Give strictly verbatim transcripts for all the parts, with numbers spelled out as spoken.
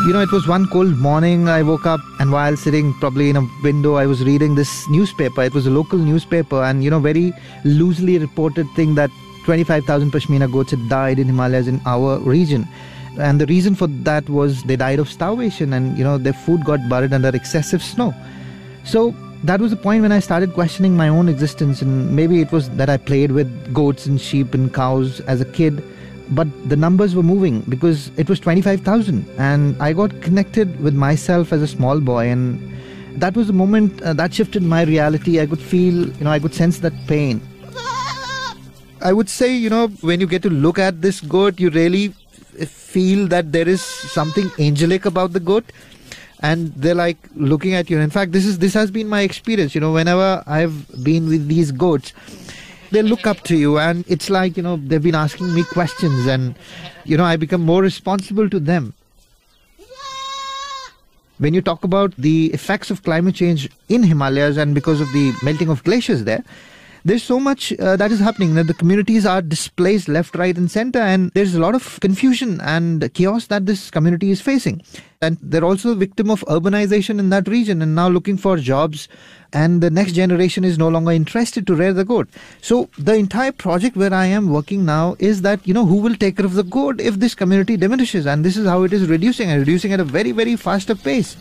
you know, it was one cold morning. I woke up, and while sitting probably in a window, I was reading this newspaper. It was a local newspaper, and, you know, very loosely reported thing that twenty-five thousand Pashmina goats had died in Himalayas in our region. And the reason for that was they died of starvation, and, you know, their food got buried under excessive snow. So that was the point when I started questioning my own existence, and maybe it was that I played with goats and sheep and cows as a kid, but the numbers were moving because it was twenty-five thousand, and I got connected with myself as a small boy, and that was the moment uh, that shifted my reality. I could feel, you know, I could sense that pain. I would say, you know, when you get to look at this goat, you really feel that there is something angelic about the goat, and they're like looking at you. In fact, this is this has been my experience. You know, whenever I've been with these goats, they look up to you, and it's like, you know, they've been asking me questions, and, you know, I become more responsible to them. When you talk about the effects of climate change in Himalayas and because of the melting of glaciers there, there's so much uh, that is happening, that the communities are displaced left, right and center, and there's a lot of confusion and chaos that this community is facing. And they're also a victim of urbanization in that region, and now looking for jobs, and the next generation is no longer interested to rear the goat. So the entire project where I am working now is that, you know, who will take care of the goat if this community diminishes? And this is how it is reducing, and reducing at a very, very faster pace.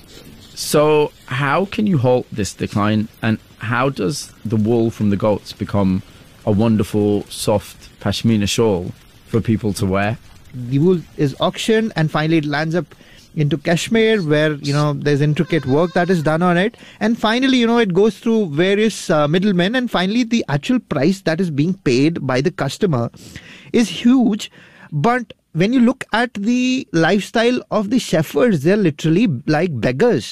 So how can you halt this decline, and how does the wool from the goats become a wonderful, soft pashmina shawl for people to wear? The wool is auctioned, and finally it lands up into Kashmir, where, you know, there's intricate work that is done on it. And finally, you know, it goes through various uh, middlemen, and finally the actual price that is being paid by the customer is huge. But when you look at the lifestyle of the shepherds, they're literally like beggars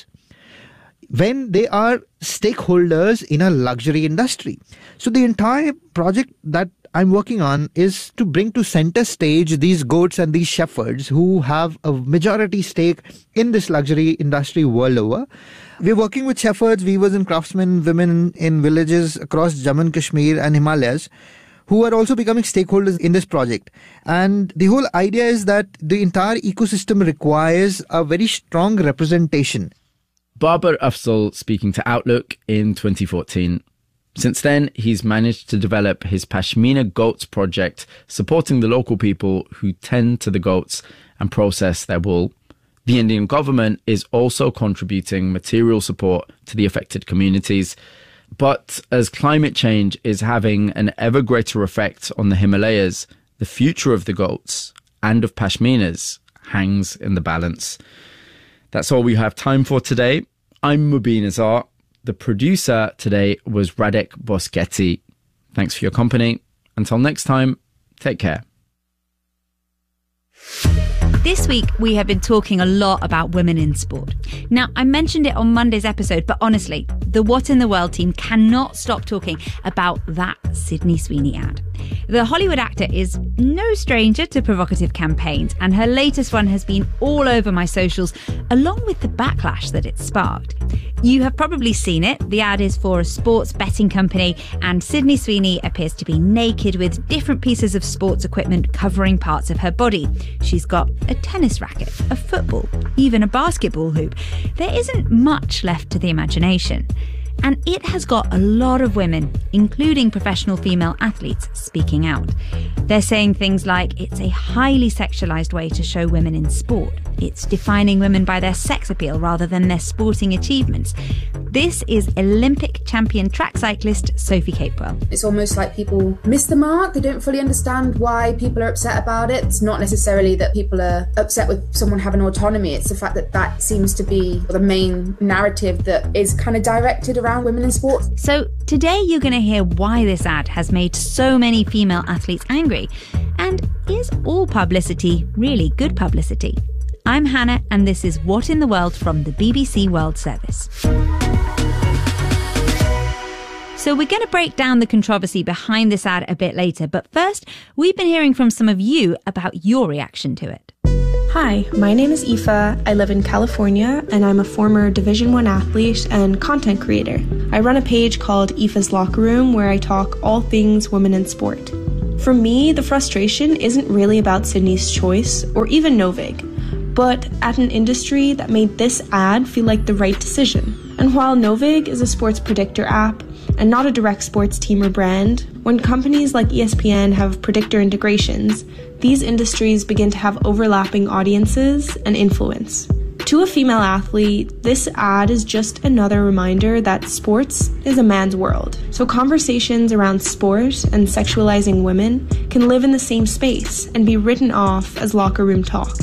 when they are stakeholders in a luxury industry. So the entire project that I'm working on is to bring to center stage these goats and these shepherds who have a majority stake in this luxury industry world over. We're working with shepherds, weavers and craftsmen, women in villages across Jammu and Kashmir and Himalayas, who are also becoming stakeholders in this project. And the whole idea is that the entire ecosystem requires a very strong representation. Babar Afzal speaking to Outlook in twenty fourteen. Since then, he's managed to develop his Pashmina Goats project, supporting the local people who tend to the goats and process their wool. The Indian government is also contributing material support to the affected communities. But as climate change is having an ever greater effect on the Himalayas, the future of the goats and of Pashminas hangs in the balance. That's all we have time for today. I'm Mubin Azar. The producer today was Radek Boschetti. Thanks for your company. Until next time, take care. This week, we have been talking a lot about women in sport. Now, I mentioned it on Monday's episode, but honestly, the What in the World team cannot stop talking about that Sydney Sweeney ad. The Hollywood actor is no stranger to provocative campaigns, and her latest one has been all over my socials, along with the backlash that it sparked. You have probably seen it. The ad is for a sports betting company, and Sydney Sweeney appears to be naked with different pieces of sports equipment covering parts of her body. She's got a tennis racket, a football, even a basketball hoop. There isn't much left to the imagination. And it has got a lot of women, including professional female athletes, speaking out. They're saying things like it's a highly sexualised way to show women in sport. It's defining women by their sex appeal rather than their sporting achievements. This is Olympic champion track cyclist Sophie Capewell. It's almost like people miss the mark. They don't fully understand why people are upset about it. It's not necessarily that people are upset with someone having autonomy. It's the fact that that seems to be the main narrative that is kind of directed around women in sport. So today you're going to hear why this ad has made so many female athletes angry. And is all publicity really good publicity? I'm Hannah, and this is What in the World from the B B C World Service. So we're going to break down the controversy behind this ad a bit later, but first, we've been hearing from some of you about your reaction to it. Hi, my name is Aoife. I live in California, and I'm a former Division One athlete and content creator. I run a page called Aoife's Locker Room, where I talk all things women in sport. For me, the frustration isn't really about Sydney's choice or even Novig, but at an industry that made this ad feel like the right decision. And while Novig is a sports predictor app and not a direct sports team or brand, when companies like E S P N have predictor integrations, these industries begin to have overlapping audiences and influence. To a female athlete, this ad is just another reminder that sports is a man's world. So conversations around sport and sexualizing women can live in the same space and be written off as locker room talk.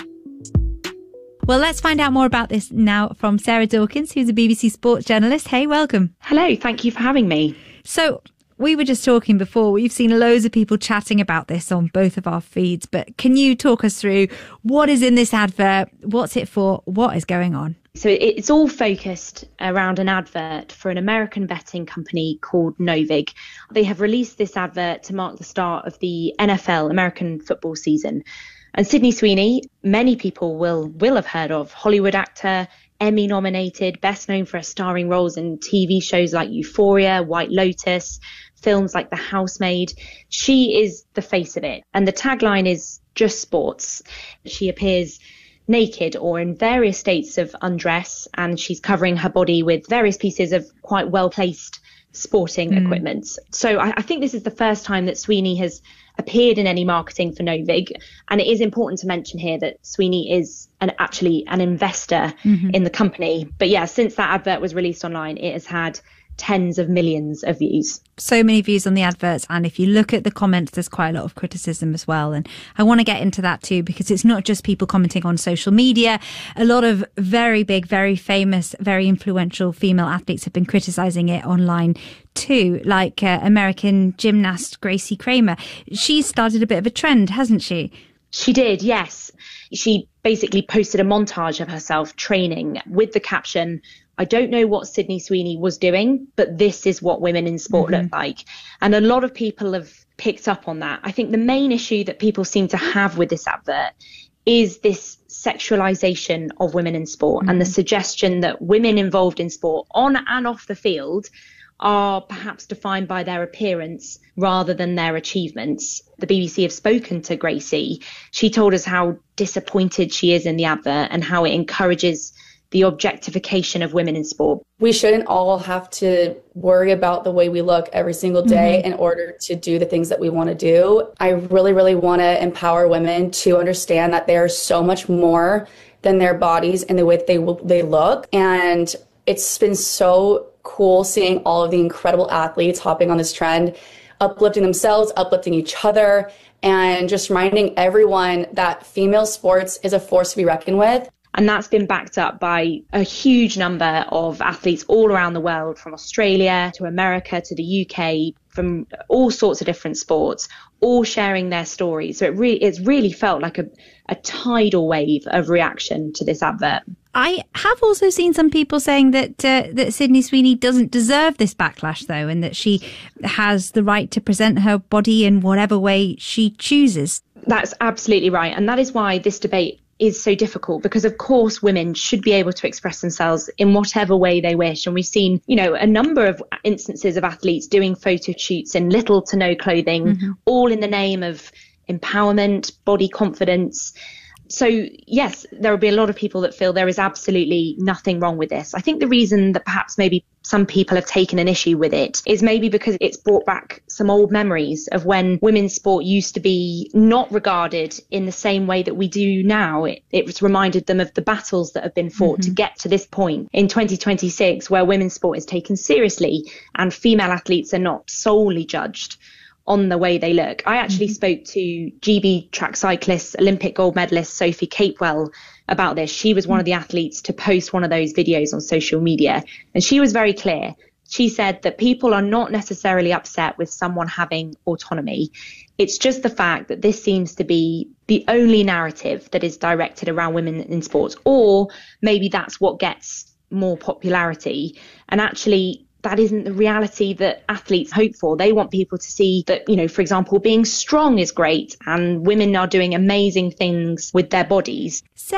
Well, let's find out more about this now from Sarah Dawkins, who's a B B C sports journalist. Hey, welcome. Hello, thank you for having me. So, we were just talking before, we've seen loads of people chatting about this on both of our feeds, but can you talk us through what is in this advert, what's it for, what is going on? So it's all focused around an advert for an American betting company called Novig. They have released this advert to mark the start of the N F L, American football season. And Sydney Sweeney, many people will will have heard of, Hollywood actor, Emmy nominated, best known for her starring roles in T V shows like Euphoria, White Lotus, films like The Housemaid. She is the face of it. And the tagline is just sports. She appears naked or in various states of undress, and she's covering her body with various pieces of quite well-placed sporting mm. equipment. So I, I think this is the first time that Sweeney has appeared in any marketing for Novig. And it is important to mention here that Sweeney is an, actually an investor mm-hmm. in the company. But yeah, since that advert was released online, it has had tens of millions of views. So many views on the adverts, and if you look at the comments, there's quite a lot of criticism as well, and I want to get into that too, because it's not just people commenting on social media. A lot of very big, very famous, very influential female athletes have been criticizing it online too, like uh, American gymnast Gracie Kramer. She's started a bit of a trend, hasn't she? She did, yes. She basically posted a montage of herself training with the caption, "I don't know what Sydney Sweeney was doing, but this is what women in sport mm-hmm. look like." And a lot of people have picked up on that. I think the main issue that people seem to have with this advert is this sexualization of women in sport mm-hmm. and the suggestion that women involved in sport on and off the field are perhaps defined by their appearance rather than their achievements. The B B C have spoken to Gracie. She told us how disappointed she is in the advert and how it encourages the objectification of women in sport. We shouldn't all have to worry about the way we look every single day mm-hmm. in order to do the things that we want to do. I really, really want to empower women to understand that there's so much more than their bodies and the way that they, they look. And it's been so cool seeing all of the incredible athletes hopping on this trend, uplifting themselves, uplifting each other, and just reminding everyone that female sports is a force to be reckoned with. And that's been backed up by a huge number of athletes all around the world, from Australia to America to the U K, from all sorts of different sports, all sharing their stories. So it really, it's really felt like a, a tidal wave of reaction to this advert. I have also seen some people saying that uh, that Sydney Sweeney doesn't deserve this backlash, though, and that she has the right to present her body in whatever way she chooses. That's absolutely right. And that is why this debate is so difficult, because of course women should be able to express themselves in whatever way they wish. And we've seen, you know, a number of instances of athletes doing photo shoots in little to no clothing, mm-hmm. all in the name of empowerment, body confidence. So yes, there will be a lot of people that feel there is absolutely nothing wrong with this. I think the reason that perhaps maybe some people have taken an issue with it is maybe because it's brought back some old memories of when women's sport used to be not regarded in the same way that we do now. It, it reminded them of the battles that have been fought mm-hmm. to get to this point in twenty twenty-six, where women's sport is taken seriously and female athletes are not solely judged on the way they look. I actually mm-hmm. spoke to G B track cyclist, Olympic gold medalist Sophie Capewell about this. She was one mm-hmm. of the athletes to post one of those videos on social media, and she was very clear. She said that people are not necessarily upset with someone having autonomy. It's just the fact that this seems to be the only narrative that is directed around women in sports, or maybe that's what gets more popularity. And actually, that isn't the reality that athletes hope for. They want people to see that, you know, for example, being strong is great and women are doing amazing things with their bodies. Sarah,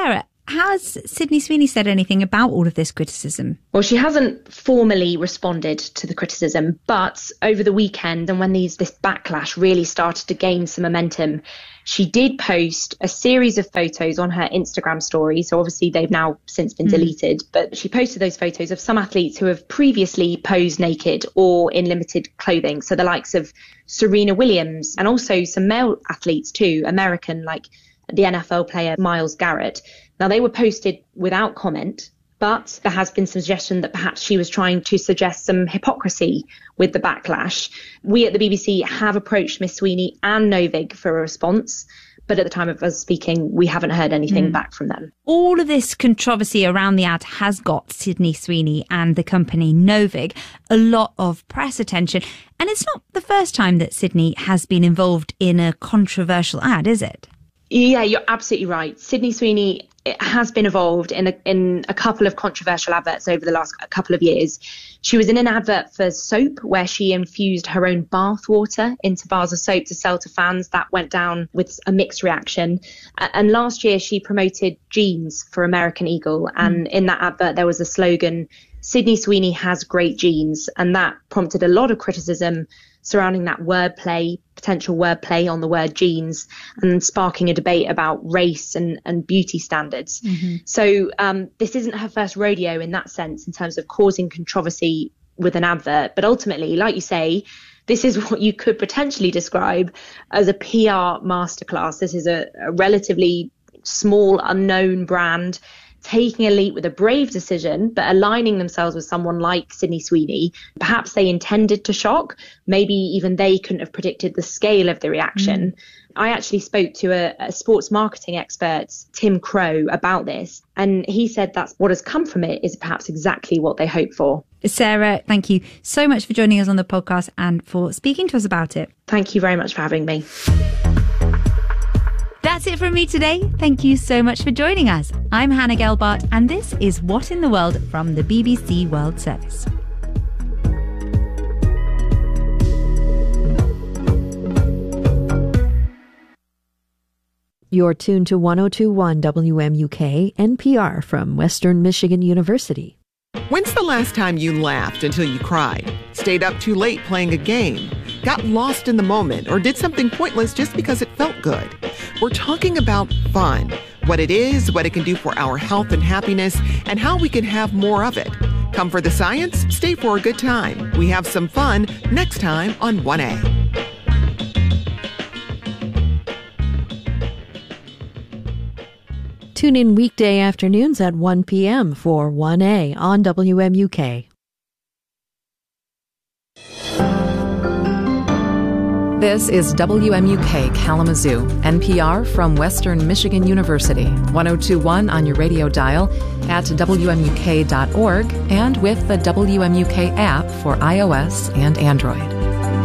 has Sydney Sweeney said anything about all of this criticism? Well, she hasn't formally responded to the criticism, but over the weekend and when these this backlash really started to gain some momentum, she did post a series of photos on her Instagram story. So obviously they've now since been mm. deleted, but she posted those photos of some athletes who have previously posed naked or in limited clothing. So the likes of Serena Williams and also some male athletes too, American, like the N F L player Myles Garrett. Now they were posted without comment, but there has been some suggestion that perhaps she was trying to suggest some hypocrisy with the backlash. We at the B B C have approached Miss Sweeney and Novig for a response, but at the time of us speaking, we haven't heard anything mm. back from them. All of this controversy around the ad has got Sydney Sweeney and the company Novig a lot of press attention. And it's not the first time that Sydney has been involved in a controversial ad, is it? Yeah, you're absolutely right. Sydney Sweeney has been involved in a, in a couple of controversial adverts over the last couple of years. She was in an advert for soap where she infused her own bath water into bars of soap to sell to fans. That went down with a mixed reaction. And last year she promoted jeans for American Eagle. And mm. in that advert there was a slogan, Sydney Sweeney has great jeans. And that prompted a lot of criticism surrounding that wordplay, potential wordplay on the word jeans, and sparking a debate about race and, and beauty standards. Mm-hmm. So um, this isn't her first rodeo in that sense, in terms of causing controversy with an advert. But ultimately, like you say, this is what you could potentially describe as a P R masterclass. This is a, a relatively small, unknown brand taking a leap with a brave decision, but aligning themselves with someone like Sydney Sweeney. Perhaps they intended to shock. Maybe even they couldn't have predicted the scale of the reaction. Mm. I actually spoke to a, a sports marketing expert, Tim Crow, about this, and he said that's what has come from it is perhaps exactly what they hoped for. Sarah, thank you so much for joining us on the podcast and for speaking to us about it. Thank you very much for having me. That's it from me today. Thank you so much for joining us. I'm Hannah Gelbart, and this is What in the World from the B B C World Service. You're tuned to one oh two point one W M U K, N P R from Western Michigan University. When's the last time you laughed until you cried, stayed up too late playing a game, got lost in the moment, or did something pointless just because it felt good? We're talking about fun, what it is, what it can do for our health and happiness, and how we can have more of it. Come for the science, stay for a good time. We have some fun next time on one A. Tune in weekday afternoons at one p.m. for one A on W M U K. This is W M U K Kalamazoo, N P R from Western Michigan University, one oh two point one on your radio dial, at W M U K dot org, and with the W M U K app for iOS and Android.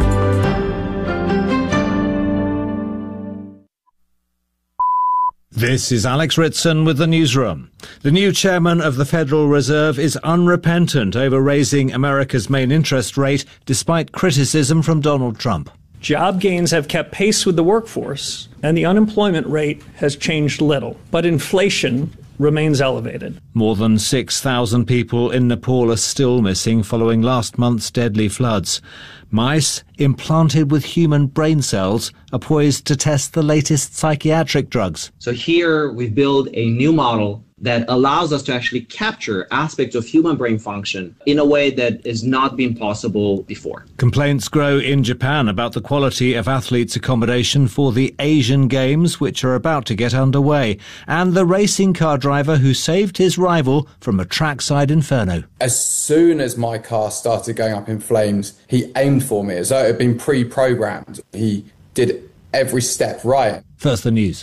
This is Alex Ritson with the newsroom. The new chairman of the Federal Reserve is unrepentant over raising America's main interest rate despite criticism from Donald Trump. Job gains have kept pace with the workforce, and the unemployment rate has changed little, but inflation remains elevated. More than six thousand people in Nepal are still missing following last month's deadly floods. Mice implanted with human brain cells are poised to test the latest psychiatric drugs. So here we build a new model that allows us to actually capture aspects of human brain function in a way that has not been possible before. Complaints grow in Japan about the quality of athletes' accommodation for the Asian Games, which are about to get underway, and the racing car driver who saved his rival from a trackside inferno. As soon as my car started going up in flames, he aimed for me as though it had been pre-programmed. He did every step right. First, the news.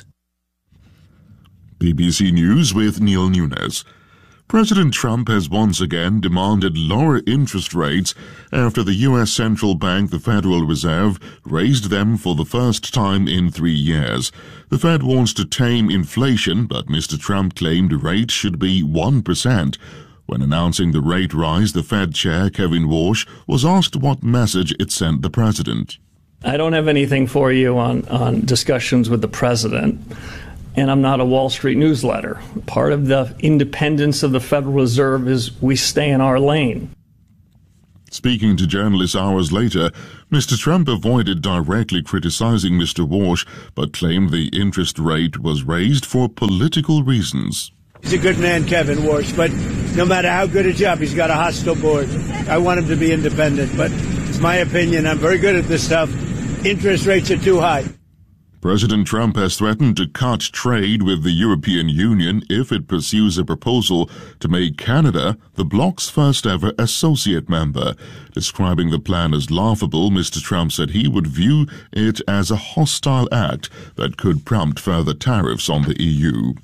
B B C News with Neil Nunes. President Trump has once again demanded lower interest rates after the U S Central Bank, the Federal Reserve, raised them for the first time in three years. The Fed wants to tame inflation, but Mister Trump claimed the rate should be one percent. When announcing the rate rise, the Fed chair, Kevin Warsh, was asked what message it sent the president. I don't have anything for you on, on discussions with the president. and I'm not a Wall Street newsletter. Part of the independence of the Federal Reserve is we stay in our lane. Speaking to journalists hours later, Mister Trump avoided directly criticizing Mister Walsh, but claimed the interest rate was raised for political reasons. He's a good man, Kevin Walsh, but no matter how good a job, he's got a hostile board. I want him to be independent, but it's my opinion. I'm very good at this stuff. Interest rates are too high. President Trump has threatened to cut trade with the European Union if it pursues a proposal to make Canada the bloc's first-ever associate member. Describing the plan as laughable, Mister Trump said he would view it as a hostile act that could prompt further tariffs on the E U.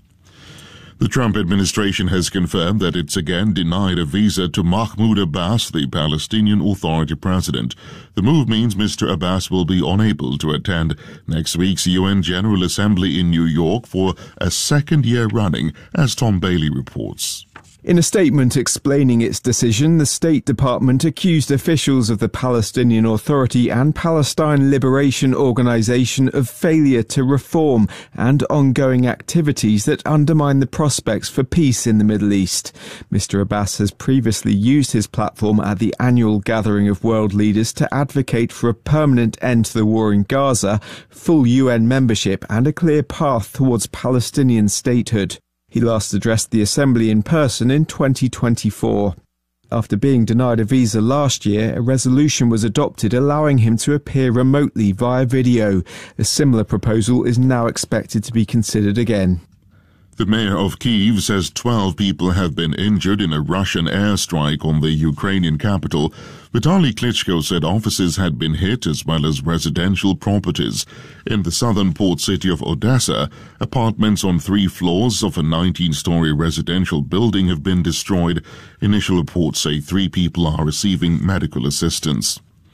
The Trump administration has confirmed that it's again denied a visa to Mahmoud Abbas, the Palestinian Authority president. The move means Mister Abbas will be unable to attend next week's U N General Assembly in New York for a second year running, as Tom Bailey reports. In a statement explaining its decision, the State Department accused officials of the Palestinian Authority and Palestine Liberation Organization of failure to reform and ongoing activities that undermine the prospects for peace in the Middle East. Mister Abbas has previously used his platform at the annual gathering of world leaders to advocate for a permanent end to the war in Gaza, full U N membership, and a clear path towards Palestinian statehood. He last addressed the Assembly in person in twenty twenty-four. After being denied a visa last year, a resolution was adopted allowing him to appear remotely via video. A similar proposal is now expected to be considered again. The mayor of Kyiv says twelve people have been injured in a Russian airstrike on the Ukrainian capital. Vitaly Klitschko said offices had been hit as well as residential properties. In the southern port city of Odessa, apartments on three floors of a nineteen-story residential building have been destroyed. Initial reports say three people are receiving medical assistance.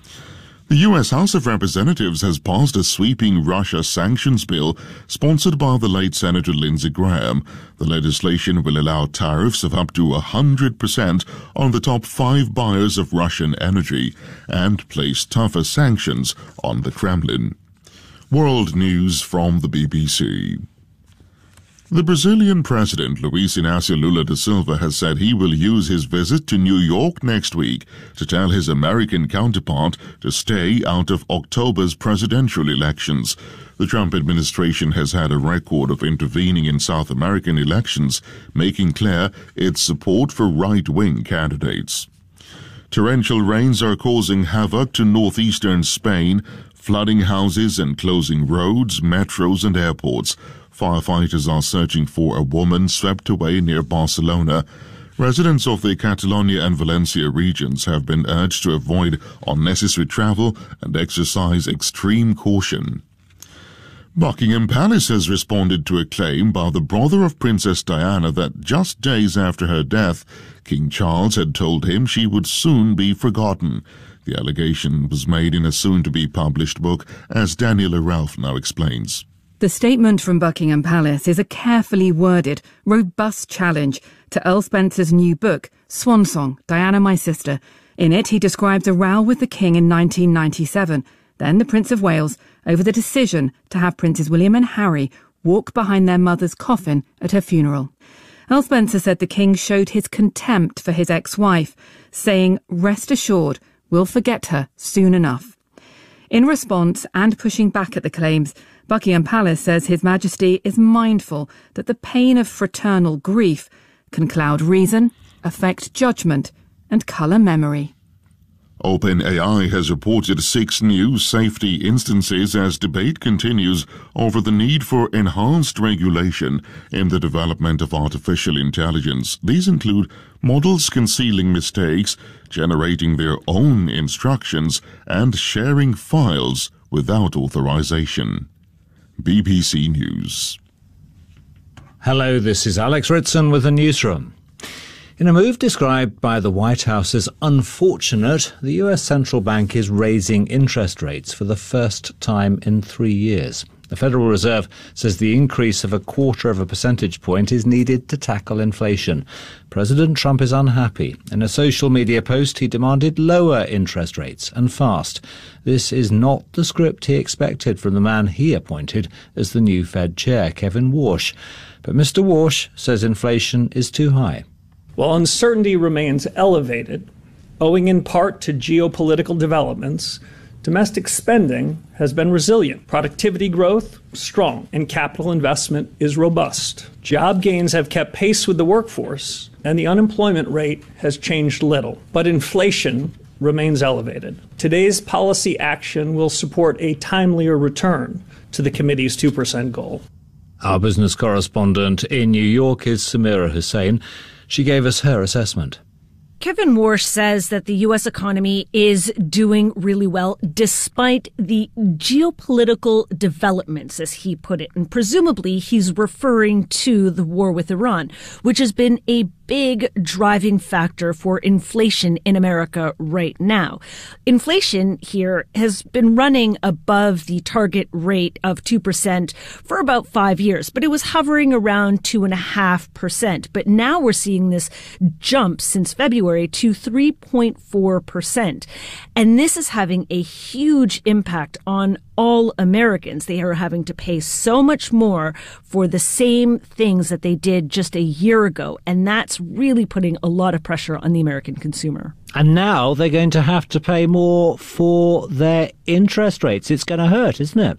The U S House of Representatives has passed a sweeping Russia sanctions bill sponsored by the late Senator Lindsey Graham. The legislation will allow tariffs of up to one hundred percent on the top five buyers of Russian energy and place tougher sanctions on the Kremlin. World news from the B B C. The Brazilian president, Luiz Inácio Lula da Silva, has said he will use his visit to New York next week to tell his American counterpart to stay out of October's presidential elections. The Trump administration has had a record of intervening in South American elections, making clear its support for right-wing candidates. Torrential rains are causing havoc to northeastern Spain, flooding houses and closing roads, metros and airports. Firefighters are searching for a woman swept away near Barcelona. Residents of the Catalonia and Valencia regions have been urged to avoid unnecessary travel and exercise extreme caution. Buckingham Palace has responded to a claim by the brother of Princess Diana that just days after her death, King Charles had told him she would soon be forgotten. The allegation was made in a soon-to-be-published book, as Daniela Ralph now explains. The statement from Buckingham Palace is a carefully worded, robust challenge to Earl Spencer's new book, Swan Song, Diana My Sister. In it, he describes a row with the King in nineteen ninety-seven, then the Prince of Wales, over the decision to have Princes William and Harry walk behind their mother's coffin at her funeral. Earl Spencer said the King showed his contempt for his ex-wife, saying, "Rest assured, we'll forget her soon enough." In response, and pushing back at the claims, Buckingham Palace says His Majesty is mindful that the pain of fraternal grief can cloud reason, affect judgment, and colour memory. OpenAI has reported six new safety instances as debate continues over the need for enhanced regulation in the development of artificial intelligence. These include models concealing mistakes, generating their own instructions, and sharing files without authorization. B B C News. Hello, this is Alex Ritson with the newsroom. In a move described by the White House as unfortunate, the U S central bank is raising interest rates for the first time in three years. The Federal Reserve says the increase of a quarter of a percentage point is needed to tackle inflation. President Trump is unhappy. In a social media post, he demanded lower interest rates and fast. This is not the script he expected from the man he appointed as the new Fed chair, Kevin Warsh. But Mister Warsh says inflation is too high. While uncertainty remains elevated, owing in part to geopolitical developments, domestic spending has been resilient. Productivity growth, strong, and capital investment is robust. Job gains have kept pace with the workforce, and the unemployment rate has changed little. But inflation remains elevated. Today's policy action will support a timelier return to the committee's two percent goal. Our business correspondent in New York is Samira Hussein. She gave us her assessment. Kevin Warsh says that the U S economy is doing really well despite the geopolitical developments, as he put it. And presumably he's referring to the war with Iran, which has been a big driving factor for inflation in America right now. Inflation here has been running above the target rate of two percent for about five years, but it was hovering around two point five percent. But now we're seeing this jump since February to three point four percent. And this is having a huge impact on all Americans. They are having to pay so much more for the same things that they did just a year ago. And that's really putting a lot of pressure on the American consumer. And now they're going to have to pay more for their interest rates. It's going to hurt, isn't it?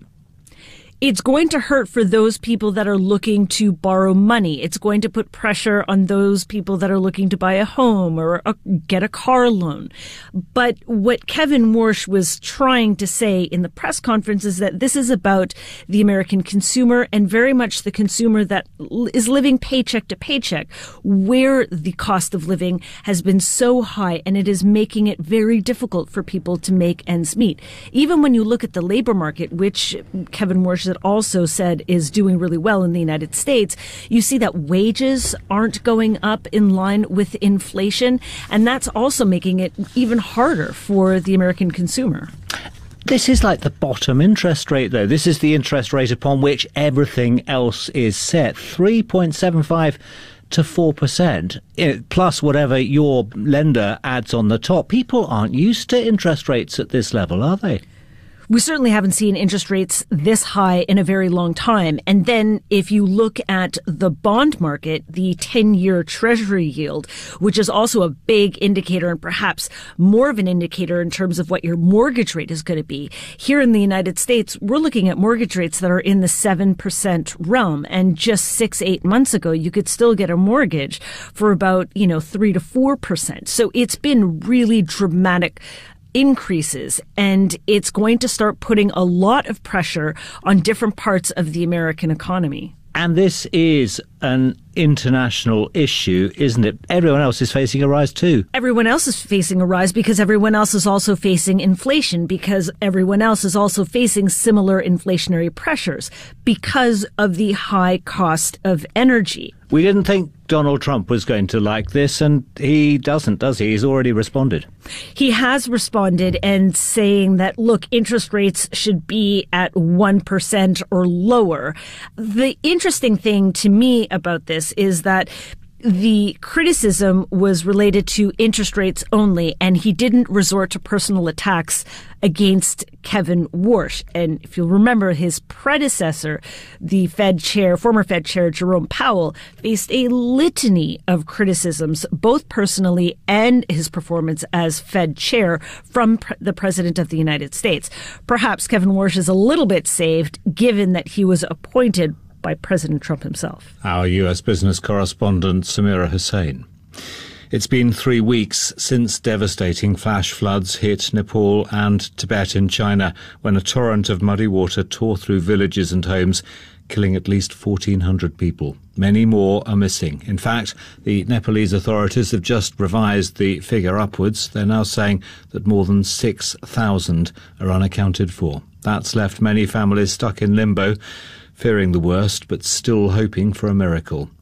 It's going to hurt for those people that are looking to borrow money. It's going to put pressure on those people that are looking to buy a home or a, get a car loan. But what Kevin Warsh was trying to say in the press conference is that this is about the American consumer and very much the consumer that is living paycheck to paycheck, where the cost of living has been so high and it is making it very difficult for people to make ends meet. Even when you look at the labor market, which Kevin Warsh that also said is doing really well in the United States, you see that wages aren't going up in line with inflation, and that's also making it even harder for the American consumer. This is like the bottom interest rate, though. This is the interest rate upon which everything else is set. three point seven five to four percent, plus whatever your lender adds on the top. People aren't used to interest rates at this level, are they? We certainly haven't seen interest rates this high in a very long time. And then if you look at the bond market, the ten-year Treasury yield, which is also a big indicator and perhaps more of an indicator in terms of what your mortgage rate is going to be. Here in the United States, we're looking at mortgage rates that are in the seven percent realm. And just six, eight months ago, you could still get a mortgage for about, you know, three to four percent. So it's been really dramatic increases, and it's going to start putting a lot of pressure on different parts of the American economy. And this is an international issue, isn't it? Everyone else is facing a rise too. Everyone else is facing a rise because everyone else is also facing inflation, because everyone else is also facing similar inflationary pressures because of the high cost of energy. We didn't think Donald Trump was going to like this, and he doesn't, does he? He's already responded. He has responded and saying that, look, interest rates should be at one percent or lower. The interesting thing to me about this is that the criticism was related to interest rates only, and he didn't resort to personal attacks against Kevin Warsh. And if you'll remember, his predecessor, the Fed chair, former Fed chair Jerome Powell, faced a litany of criticisms, both personally and his performance as Fed chair, from pre- the President of the United States. Perhaps Kevin Warsh is a little bit saved, given that he was appointed by President Trump himself. Our U S business correspondent, Samira Hussein. It's been three weeks since devastating flash floods hit Nepal and Tibet in China, when a torrent of muddy water tore through villages and homes, killing at least fourteen hundred people. Many more are missing. In fact, the Nepalese authorities have just revised the figure upwards. They're now saying that more than six thousand are unaccounted for. That's left many families stuck in limbo, fearing the worst, but still hoping for a miracle.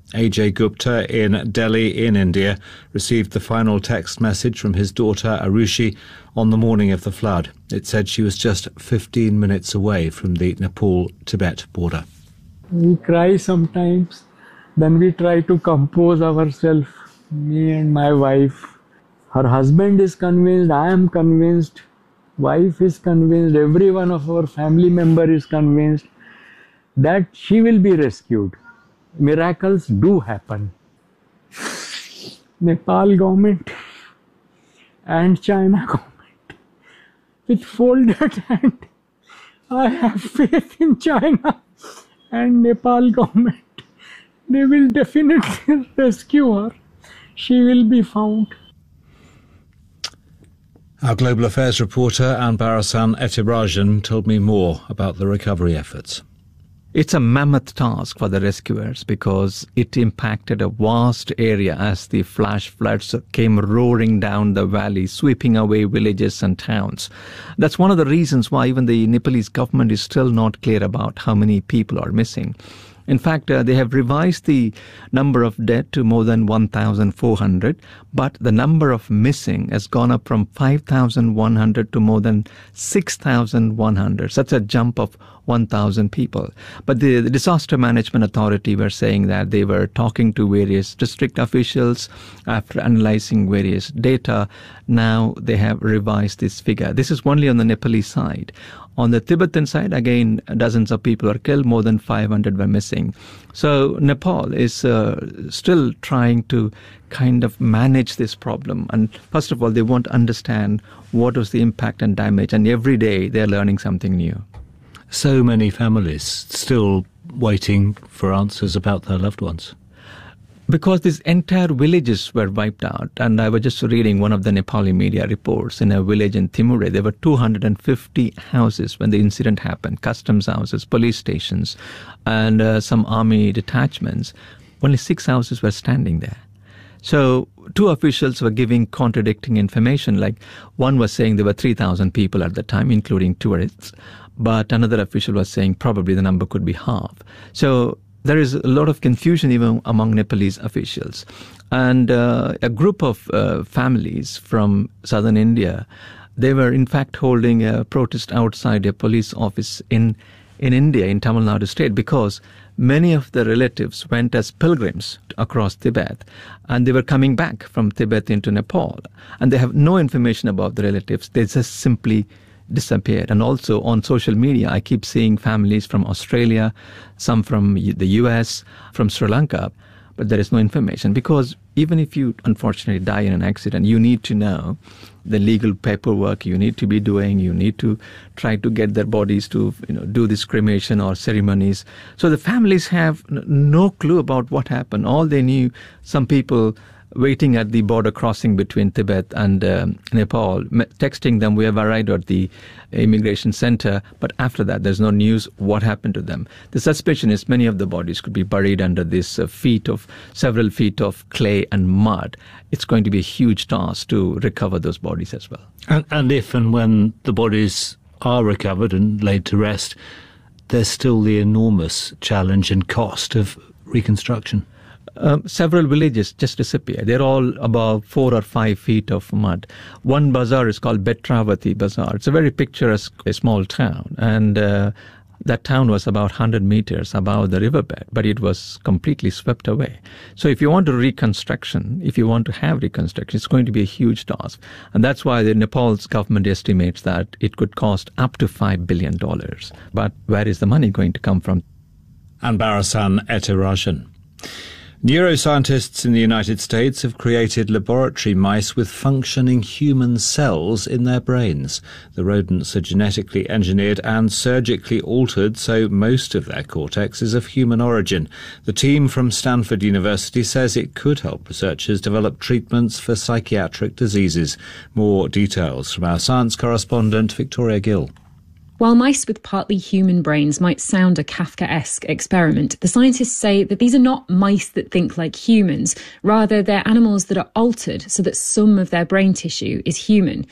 Ajay Gupta in Delhi in India received the final text message from his daughter Arushi on the morning of the flood. It said she was just fifteen minutes away from the Nepal-Tibet border. We cry sometimes, then we try to compose ourselves, me and my wife. Her husband is convinced, I am convinced, wife is convinced, every one of our family member is convinced that she will be rescued. Miracles do happen. Nepal government and China government with folded hand. I have faith in China and Nepal government. They will definitely rescue her. She will be found. Our Global Affairs reporter Anbarasan Ethirajan told me more about the recovery efforts. It's a mammoth task for the rescuers because it impacted a vast area as the flash floods came roaring down the valley, sweeping away villages and towns. That's one of the reasons why even the Nepalese government is still not clear about how many people are missing. In fact, uh, they have revised the number of dead to more than one thousand four hundred, but the number of missing has gone up from five thousand one hundred to more than six thousand one hundred. Such a jump of one thousand people. But the, the Disaster Management Authority were saying that they were talking to various district officials after analyzing various data. Now they have revised this figure. This is only on the Nepalese side. On the Tibetan side, again, dozens of people are killed, more than five hundred were missing. So Nepal is uh, still trying to kind of manage this problem. And first of all, they want to understand what was the impact and damage. And every day they're learning something new. So many families still waiting for answers about their loved ones. Because these entire villages were wiped out. And I was just reading one of the Nepali media reports in a village in Timure. There were two hundred fifty houses when the incident happened, customs houses, police stations, and uh, some army detachments. Only six houses were standing there. So two officials were giving contradicting information. Like one was saying there were three thousand people at the time, including tourists. But another official was saying probably the number could be half. So there is a lot of confusion even among Nepalese officials. And uh, a group of uh, families from southern India, they were in fact holding a protest outside a police office in, in India, in Tamil Nadu state, because many of the relatives went as pilgrims across Tibet, and they were coming back from Tibet into Nepal. And they have no information about the relatives. They just simply disappeared. And also on social media, I keep seeing families from Australia, some from the U S, from Sri Lanka, but there is no information. Because even if you unfortunately die in an accident, you need to know the legal paperwork you need to be doing. You need to try to get their bodies to, you know, do this cremation or ceremonies. So the families have no clue about what happened. All they knew, some people waiting at the border crossing between Tibet and um, Nepal, texting them, we have arrived at the immigration center, but after that, there's no news what happened to them. The suspicion is many of the bodies could be buried under this uh, feet of, several feet of clay and mud. It's going to be a huge task to recover those bodies as well. And, and if and when the bodies are recovered and laid to rest, there's still the enormous challenge and cost of reconstruction. Um, several villages just disappeared. They're all about four or five feet of mud. One bazaar is called Betravati Bazaar. It's a very picturesque, a small town. And uh, that town was about one hundred meters above the riverbed, but it was completely swept away. So if you want to reconstruction, if you want to have reconstruction, it's going to be a huge task. And that's why the Nepal's government estimates that it could cost up to five billion dollars. But where is the money going to come from? Anbarasan Ethirajan. Neuroscientists in the United States have created laboratory mice with functioning human cells in their brains. The rodents are genetically engineered and surgically altered, so most of their cortex is of human origin. The team from Stanford University says it could help researchers develop treatments for psychiatric diseases. More details from our science correspondent, Victoria Gill. While mice with partly human brains might sound a Kafkaesque experiment, the scientists say that these are not mice that think like humans. Rather, they're animals that are altered so that some of their brain tissue is human.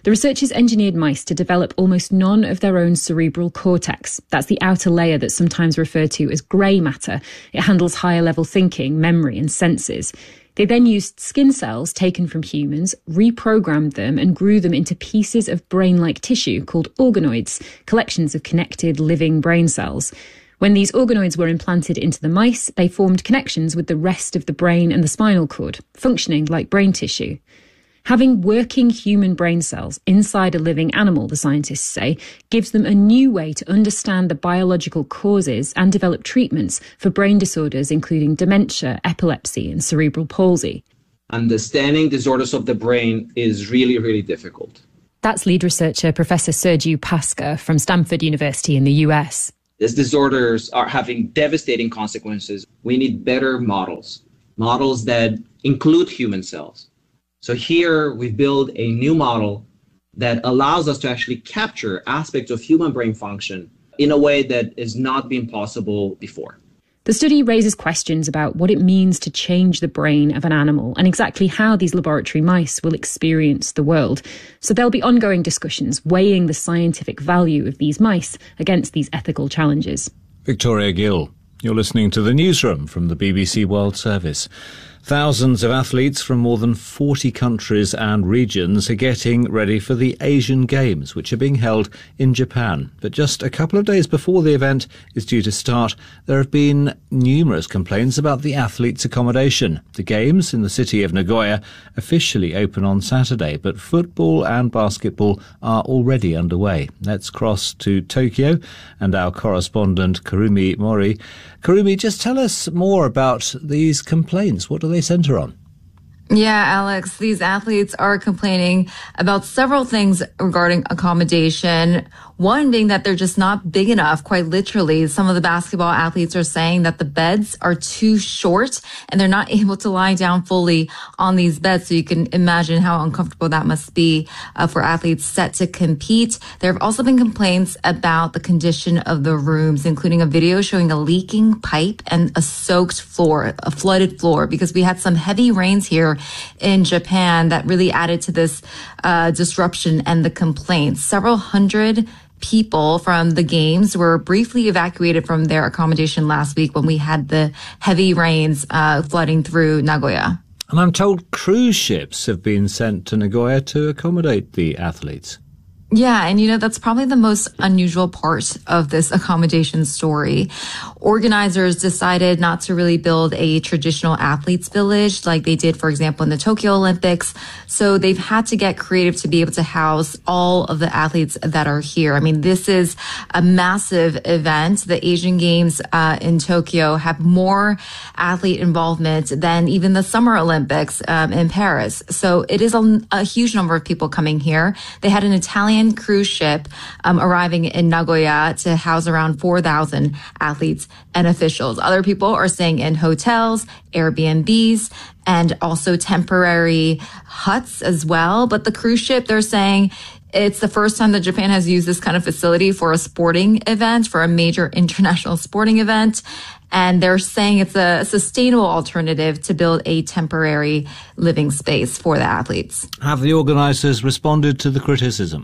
The researchers engineered mice to develop almost none of their own cerebral cortex. That's the outer layer that's sometimes referred to as grey matter. It handles higher level thinking, memory and senses. They then used skin cells taken from humans, reprogrammed them and grew them into pieces of brain-like tissue called organoids, collections of connected living brain cells. When these organoids were implanted into the mice, they formed connections with the rest of the brain and the spinal cord, functioning like brain tissue. Having working human brain cells inside a living animal, the scientists say, gives them a new way to understand the biological causes and develop treatments for brain disorders including dementia, epilepsy and cerebral palsy. Understanding disorders of the brain is really, really difficult. That's lead researcher Professor Sergiu Pasca from Stanford University in the U S. These disorders are having devastating consequences. We need better models, models that include human cells. So here we build a new model that allows us to actually capture aspects of human brain function in a way that has not been possible before. The study raises questions about what it means to change the brain of an animal and exactly how these laboratory mice will experience the world. So there'll be ongoing discussions weighing the scientific value of these mice against these ethical challenges. Victoria Gill, you're listening to The Newsroom from the B B C World Service. Thousands of athletes from more than forty countries and regions are getting ready for the Asian Games, which are being held in Japan. But just a couple of days before the event is due to start, there have been numerous complaints about the athletes' accommodation. The Games in the city of Nagoya officially open on Saturday, but football and basketball are already underway. Let's cross to Tokyo and our correspondent Kurumi Mori. Kurumi, just tell us more about these complaints. What do they centre on? Yeah, Alex, these athletes are complaining about several things regarding accommodation. One being that they're just not big enough, quite literally. Some of the basketball athletes are saying that the beds are too short and they're not able to lie down fully on these beds. So you can imagine how uncomfortable that must be uh, for athletes set to compete. There have also been complaints about the condition of the rooms, including a video showing a leaking pipe and a soaked floor, a flooded floor, because we had some heavy rains here in Japan that really added to this uh, disruption and the complaints. Several hundred people from the games were briefly evacuated from their accommodation last week when we had the heavy rains uh, flooding through Nagoya. And I'm told cruise ships have been sent to Nagoya to accommodate the athletes. Yeah, and you know, that's probably the most unusual part of this accommodation story. Organizers decided not to really build a traditional athletes village like they did, for example, in the Tokyo Olympics. So they've had to get creative to be able to house all of the athletes that are here. I mean, this is a massive event. The Asian Games uh, in Tokyo have more athlete involvement than even the Summer Olympics um, in Paris. So it is a, a huge number of people coming here. They had an Italian cruise ship um, arriving in Nagoya to house around four thousand athletes and officials. Other people are staying in hotels, Airbnbs, and also temporary huts as well. But the cruise ship, they're saying it's the first time that Japan has used this kind of facility for a sporting event, for a major international sporting event. And they're saying it's a sustainable alternative to build a temporary living space for the athletes. Have the organisers responded to the criticism?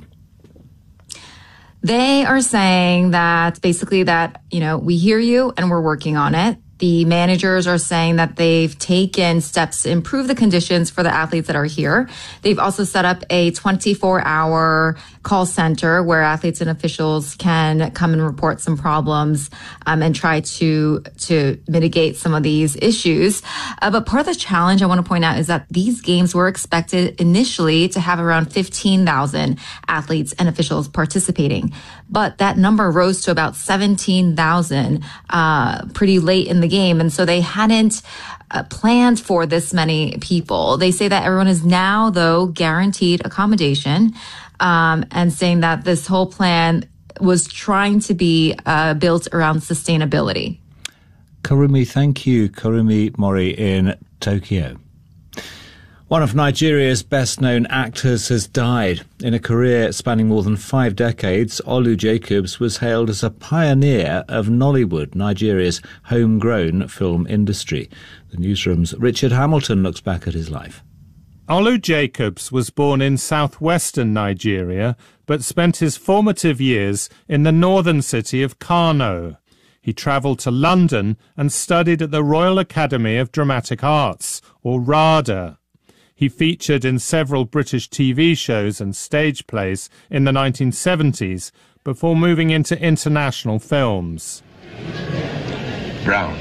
They are saying that basically that, you know, we hear you and we're working on it. The managers are saying that they've taken steps to improve the conditions for the athletes that are here. They've also set up a twenty-four hour call center where athletes and officials can come and report some problems um, and try to to mitigate some of these issues. Uh, but part of the challenge I want to point out is that these games were expected initially to have around fifteen thousand athletes and officials participating. But that number rose to about seventeen thousand uh, pretty late in the game. And so they hadn't uh, planned for this many people. They say that everyone is now, though, guaranteed accommodation, um, and saying that this whole plan was trying to be uh, built around sustainability. Kurumi, thank you. Kurumi Mori in Tokyo. One of Nigeria's best-known actors has died. In a career spanning more than five decades, Olu Jacobs was hailed as a pioneer of Nollywood, Nigeria's homegrown film industry. The Newsroom's Richard Hamilton looks back at his life. Olu Jacobs was born in southwestern Nigeria, but spent his formative years in the northern city of Kano. He travelled to London and studied at the Royal Academy of Dramatic Arts, or RADA. He featured in several British T V shows and stage plays in the nineteen seventies before moving into international films. Brown.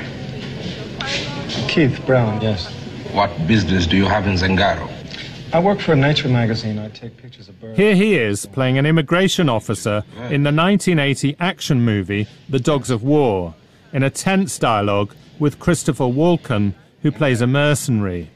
Keith Brown, yes. What business do you have in Zangaro? I work for a nature magazine. I take pictures of birds. Here he is, playing an immigration officer in the nineteen eighty action movie The Dogs of War, in a tense dialogue with Christopher Walken, who plays a mercenary.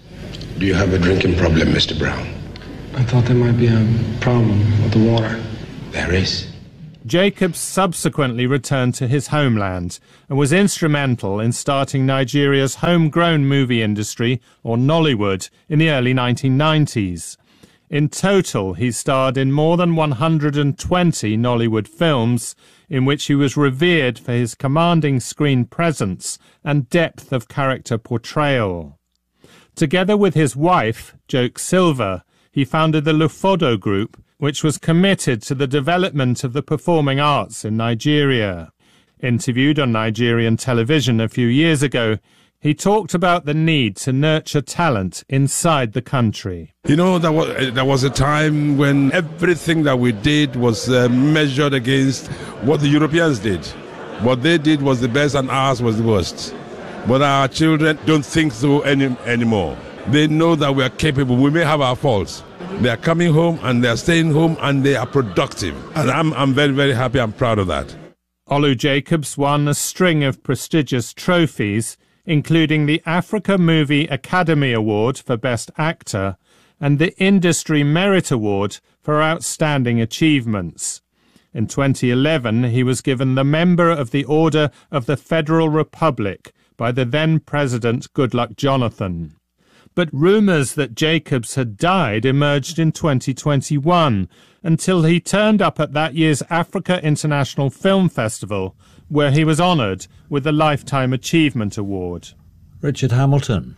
Do you have a drinking problem, Mister Brown? I thought there might be a problem with the water. There is. Jacobs subsequently returned to his homeland and was instrumental in starting Nigeria's homegrown movie industry, or Nollywood, in the early nineteen nineties. In total, he starred in more than one hundred twenty Nollywood films, in which he was revered for his commanding screen presence and depth of character portrayal. Together with his wife, Joke Silver, he founded the Lufodo Group, which was committed to the development of the performing arts in Nigeria. Interviewed on Nigerian television a few years ago, he talked about the need to nurture talent inside the country. You know, there was, there was a time when everything that we did was uh, measured against what the Europeans did. What they did was the best and ours was the worst. But our children don't think so any, anymore. They know that we are capable. We may have our faults. They are coming home and they are staying home and they are productive. And I'm, I'm very, very happy and proud of that. Olu Jacobs won a string of prestigious trophies, including the Africa Movie Academy Award for Best Actor and the Industry Merit Award for Outstanding Achievements. In twenty eleven, he was given the Member of the Order of the Federal Republic by the then-President Goodluck Jonathan. But rumours that Jacobs had died emerged in twenty twenty-one, until he turned up at that year's Africa International Film Festival, where he was honoured with the Lifetime Achievement Award. Richard Hamilton.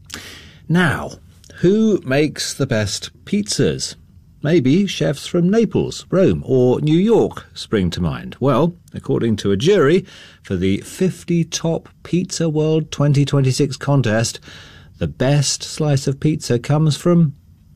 Now, who makes the best pizzas? Maybe chefs from Naples, Rome or New York spring to mind. Well, according to a jury for the fifty Top Pizza World twenty twenty-six contest, the best slice of pizza comes from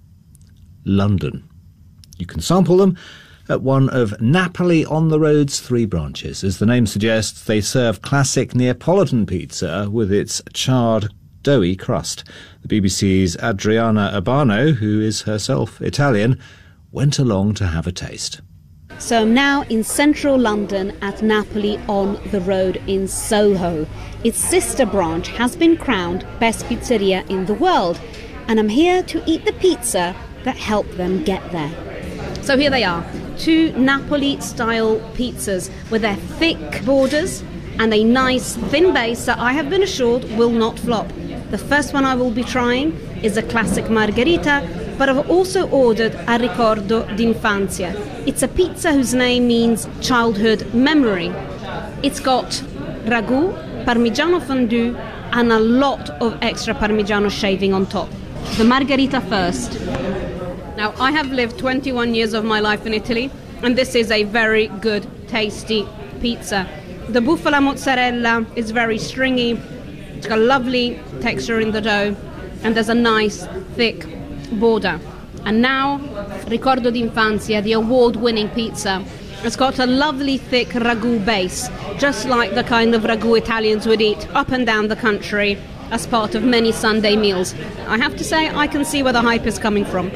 London. You can sample them at one of Napoli on the Road's three branches. As the name suggests, they serve classic Neapolitan pizza with its charred, doughy crust. The B B C's Adriana Urbano, who is herself Italian, went along to have a taste. So I'm now in central London at Napoli on the Road in Soho. Its sister branch has been crowned best pizzeria in the world, and I'm here to eat the pizza that helped them get there. So here they are, two Napoli-style pizzas with their thick borders and a nice thin base that I have been assured will not flop. The first one I will be trying is a classic margherita, but I've also ordered a ricordo d'infanzia. It's a pizza whose name means childhood memory. It's got ragu, parmigiano fondue, and a lot of extra parmigiano shaving on top. The margherita first. Now, I have lived twenty-one years of my life in Italy, and this is a very good, tasty pizza. The bufala mozzarella is very stringy. It's got a lovely texture in the dough, and there's a nice, thick border. And now, Ricordo d'Infanzia, the award-winning pizza. It's got a lovely, thick ragu base, just like the kind of ragu Italians would eat up and down the country as part of many Sunday meals. I have to say, I can see where the hype is coming from.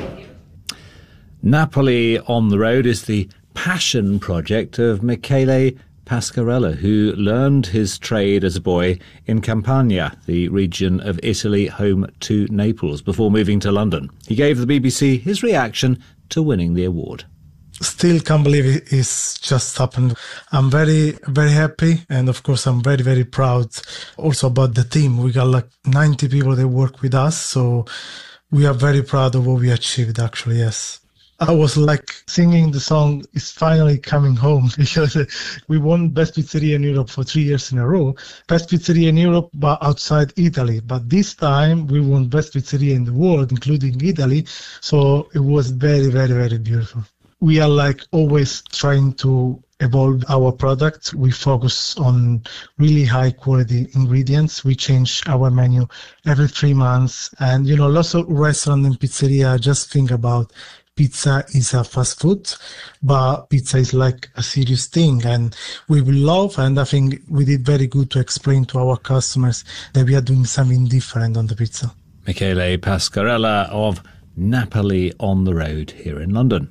Napoli on the Road is the passion project of Michele Pasquarella, who learned his trade as a boy in Campania, the region of Italy home to Naples, before moving to London. He gave the B B C his reaction to winning the award. Still can't believe it's just happened. I'm very, very happy, and of course I'm very, very proud also about the team. We got like ninety people that work with us, so we are very proud of what we achieved, actually, yes. I was like singing the song "It's Finally Coming Home" because we won Best Pizzeria in Europe for three years in a row. Best Pizzeria in Europe, but outside Italy. But this time we won Best Pizzeria in the world, including Italy. So it was very, very, very beautiful. We are like always trying to evolve our product. We focus on really high quality ingredients. We change our menu every three months. And, you know, lots of restaurants and pizzeria just think about pizza is a fast food, but pizza is like a serious thing. And we will love, and I think we did very good to explain to our customers that we are doing something different on the pizza. Michele Pascarella of Napoli on the Road here in London.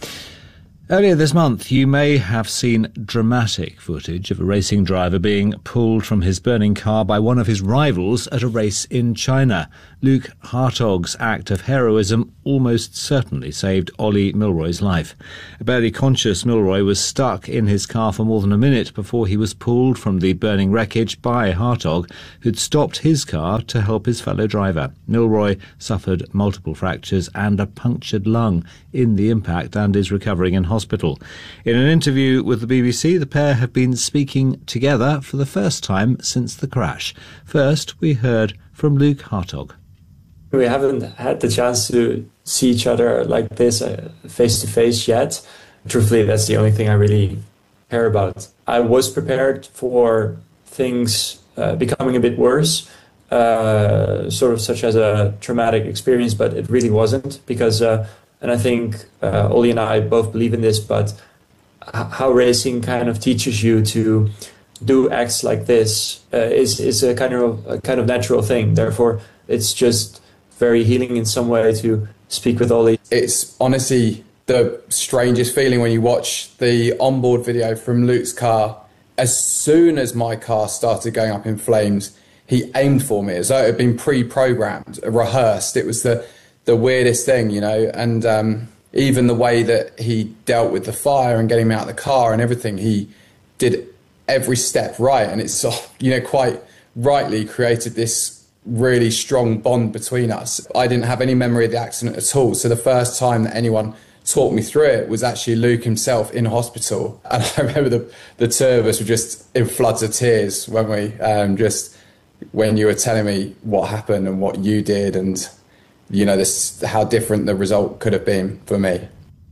Earlier this month, you may have seen dramatic footage of a racing driver being pulled from his burning car by one of his rivals at a race in China. Luke Hartog's act of heroism almost certainly saved Ollie Milroy's life. A barely conscious Milroy was stuck in his car for more than a minute before he was pulled from the burning wreckage by Hartog, who'd stopped his car to help his fellow driver. Milroy suffered multiple fractures and a punctured lung in the impact and is recovering in hospital. In an interview with the B B C, the pair have been speaking together for the first time since the crash. First, we heard from Luke Hartog. We haven't had the chance to see each other like this uh, face to face yet. Truthfully, that's the only thing I really care about. I was prepared for things uh, becoming a bit worse, uh, sort of such as a traumatic experience, but it really wasn't because, uh, and I think uh, Ollie and I both believe in this, but how racing kind of teaches you to do acts like this uh, is is a kind of a kind of natural thing. Therefore, it's just very healing in some way to speak with Ollie. It's honestly the strangest feeling when you watch the onboard video from Luke's car. As soon as my car started going up in flames, he aimed for me as though it had been pre-programmed, rehearsed. It was the the weirdest thing, you know, and um, even the way that he dealt with the fire and getting me out of the car and everything, he did every step right. And it's, you know, quite rightly created this really strong bond between us. I didn't have any memory of the accident at all. So the first time that anyone talked me through it was actually Luke himself in hospital. And I remember the, the two of us were just in floods of tears when we um, just, when you were telling me what happened and what you did and, you know, this, how different the result could have been for me.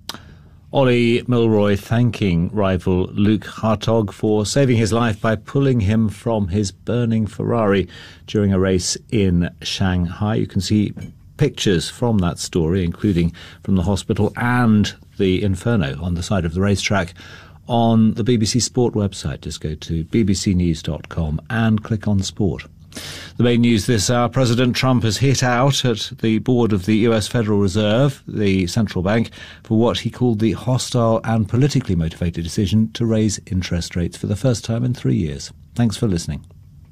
Ollie Milroy thanking rival Luke Hartog for saving his life by pulling him from his burning Ferrari during a race in Shanghai. You can see pictures from that story, including from the hospital and the inferno on the side of the racetrack, on the B B C Sport website. Just go to b b c news dot com and click on Sport. The main news this hour: President Trump has hit out at the board of the U S Federal Reserve, the central bank, for what he called the hostile and politically motivated decision to raise interest rates for the first time in three years. Thanks for listening.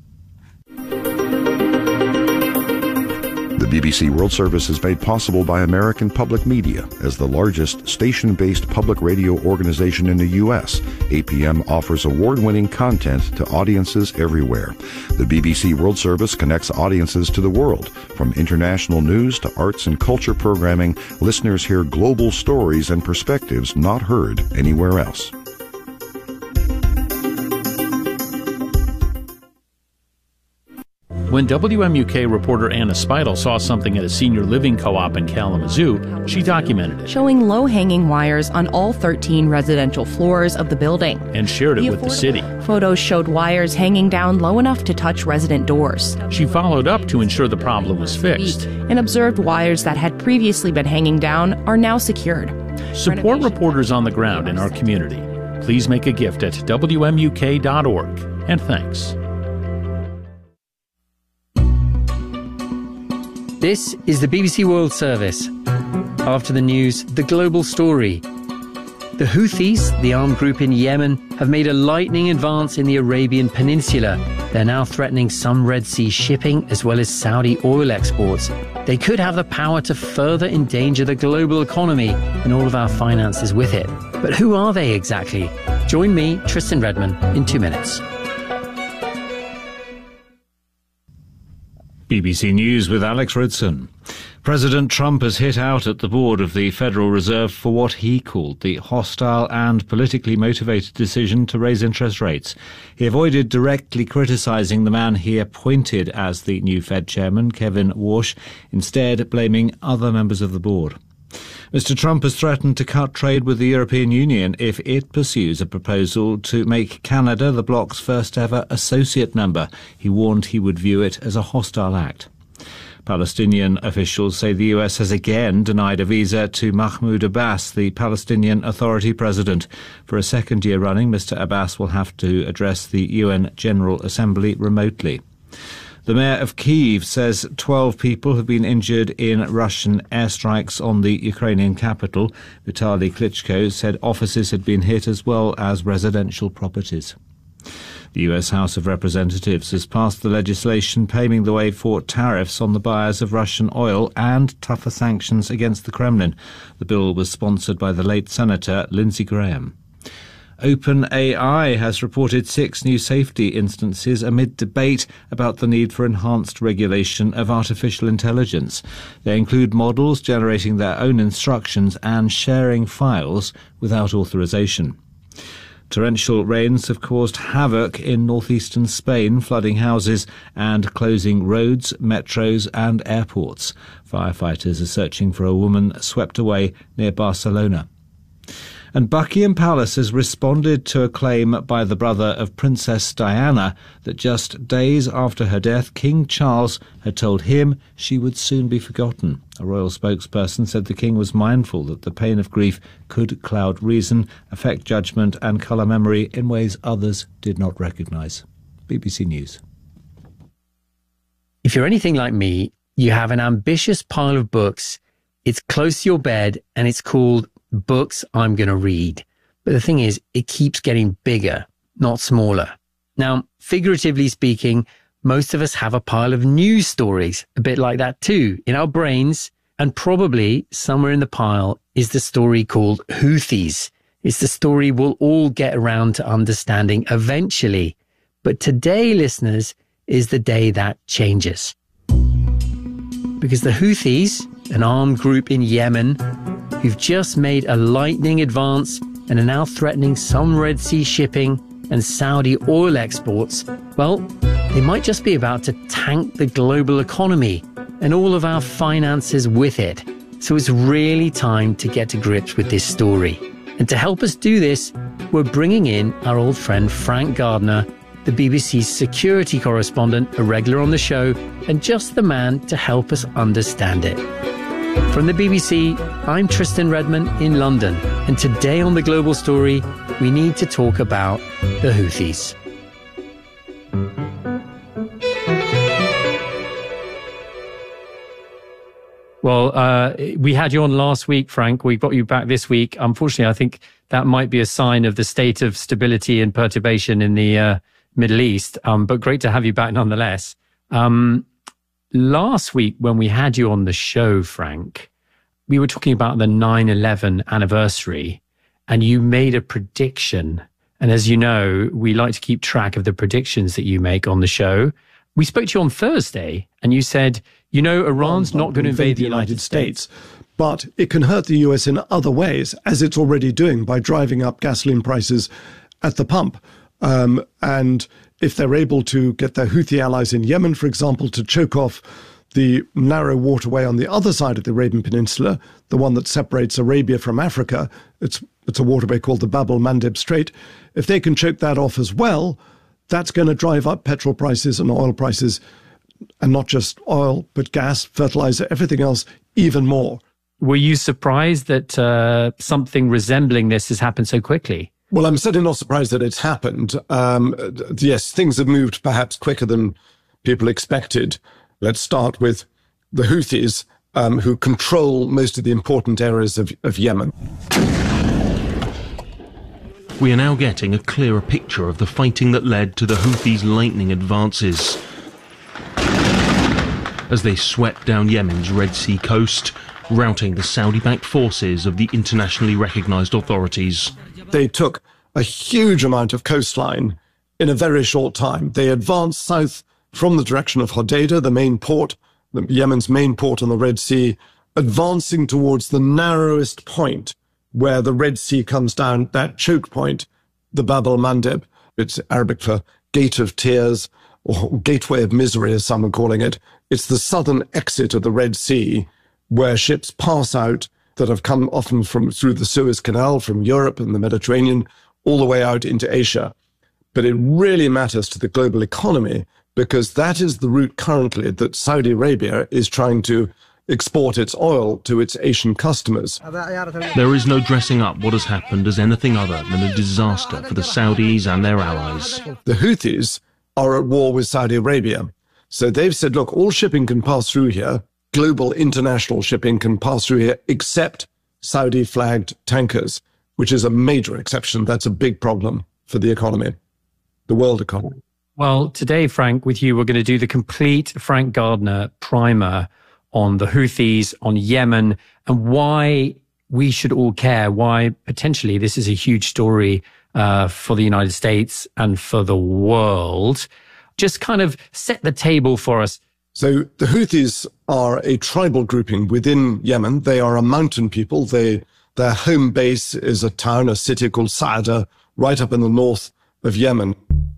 The B B C World Service is made possible by American Public Media. As the largest station-based public radio organization in the U S, A P M offers award-winning content to audiences everywhere. The B B C World Service connects audiences to the world. From international news to arts and culture programming, listeners hear global stories and perspectives not heard anywhere else. When W M U K reporter Anna Speidel saw something at a senior living co-op in Kalamazoo, she documented it. Showing low-hanging wires on all thirteen residential floors of the building. And shared it the with the city. Photos showed wires hanging down low enough to touch resident doors. She followed up to ensure the problem was fixed. And observed wires that had previously been hanging down are now secured. Support Renovation reporters on the ground in our community. Please make a gift at w m u k dot org. And thanks. This is the B B C World Service. After the news, the global story. The Houthis, the armed group in Yemen, have made a lightning advance in the Arabian Peninsula. They're now threatening some Red Sea shipping as well as Saudi oil exports. They could have the power to further endanger the global economy and all of our finances with it. But who are they exactly? Join me, Tristan Redman, in two minutes. B B C News with Alex Ridson. President Trump has hit out at the board of the Federal Reserve for what he called the hostile and politically motivated decision to raise interest rates. He avoided directly criticising the man he appointed as the new Fed chairman, Kevin Warsh, instead blaming other members of the board. Mister Trump has threatened to cut trade with the European Union if it pursues a proposal to make Canada the bloc's first ever associate member. He warned he would view it as a hostile act. Palestinian officials say the U S has again denied a visa to Mahmoud Abbas, the Palestinian Authority president. For a second year running, Mister Abbas will have to address the U N General Assembly remotely. The mayor of Kyiv says twelve people have been injured in Russian airstrikes on the Ukrainian capital. Vitaly Klitschko said offices had been hit as well as residential properties. The U S House of Representatives has passed the legislation paving the way for tariffs on the buyers of Russian oil and tougher sanctions against the Kremlin. The bill was sponsored by the late Senator Lindsey Graham. OpenAI has reported six new safety instances amid debate about the need for enhanced regulation of artificial intelligence. They include models generating their own instructions and sharing files without authorization. Torrential rains have caused havoc in northeastern Spain, flooding houses and closing roads, metros and airports. Firefighters are searching for a woman swept away near Barcelona. And Buckingham Palace has responded to a claim by the brother of Princess Diana that just days after her death, King Charles had told him she would soon be forgotten. A royal spokesperson said the king was mindful that the pain of grief could cloud reason, affect judgment and colour memory in ways others did not recognise. B B C News. If you're anything like me, you have an ambitious pile of books. It's close to your bed and it's called Books I'm going to Read. But the thing is, it keeps getting bigger, not smaller. Now, figuratively speaking, most of us have a pile of news stories, a bit like that too, in our brains. And probably somewhere in the pile is the story called Houthis. It's the story we'll all get around to understanding eventually. But today, listeners, is the day that changes. Because the Houthis, an armed group in Yemen, who've just made a lightning advance and are now threatening some Red Sea shipping and Saudi oil exports, well, they might just be about to tank the global economy and all of our finances with it. So it's really time to get to grips with this story. And to help us do this, we're bringing in our old friend Frank Gardner, the B B C's security correspondent, a regular on the show, and just the man to help us understand it. From the B B C, I'm Tristan Redman in London, and today on The Global Story, we need to talk about the Houthis. Well, uh, we had you on last week, Frank. We got you back this week. Unfortunately, I think that might be a sign of the state of stability and perturbation in the uh, Middle East, um, but great to have you back nonetheless. Um, last week, when we had you on the show, Frank, we were talking about the nine eleven anniversary, and you made a prediction. And as you know, we like to keep track of the predictions that you make on the show. We spoke to you on Thursday, and you said, you know, Iran's not going to invade the United States. But it can hurt the U S in other ways, as it's already doing by driving up gasoline prices at the pump. Um, and if they're able to get their Houthi allies in Yemen, for example, to choke off the narrow waterway on the other side of the Arabian Peninsula, the one that separates Arabia from Africa, it's, it's a waterway called the Bab el-Mandeb Strait, if they can choke that off as well, that's going to drive up petrol prices and oil prices, and not just oil, but gas, fertilizer, everything else, even more. Were you surprised that uh, something resembling this has happened so quickly? Well, I'm certainly not surprised that it's happened. Um, yes, things have moved perhaps quicker than people expected. Let's start with the Houthis, um, who control most of the important areas of, of Yemen. We are now getting a clearer picture of the fighting that led to the Houthis' lightning advances. As they swept down Yemen's Red Sea coast, routing the Saudi-backed forces of the internationally recognised authorities. They took a huge amount of coastline in a very short time. They advanced south from the direction of Hodeidah, the main port, the Yemen's main port on the Red Sea, advancing towards the narrowest point where the Red Sea comes down, that choke point, the Bab el-Mandeb. It's Arabic for Gate of Tears, or Gateway of Misery, as some are calling it. It's the southern exit of the Red Sea, where ships pass out that have come often from through the Suez Canal, from Europe and the Mediterranean, all the way out into Asia. But it really matters to the global economy, because that is the route currently that Saudi Arabia is trying to export its oil to its Asian customers. There is no dressing up what has happened as anything other than a disaster for the Saudis and their allies. The Houthis are at war with Saudi Arabia. So they've said, look, all shipping can pass through here. Global international shipping can pass through here, except Saudi-flagged tankers, which is a major exception. That's a big problem for the economy, the world economy. Well, today, Frank, with you, we're going to do the complete Frank Gardner primer on the Houthis, on Yemen, and why we should all care, why potentially this is a huge story uh, for the United States and for the world. Just kind of set the table for us. So the Houthis are a tribal grouping within Yemen. They are a mountain people. They, their home base is a town, a city called Sa'ada, right up in the north of Yemen.